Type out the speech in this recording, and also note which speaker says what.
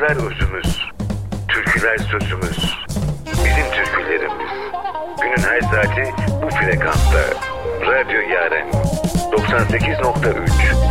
Speaker 1: Şarkılar özümüz, türküler sözümüz, bizim türkülerimiz. Günün her saati bu frekansta. Radyo Yaren 98.3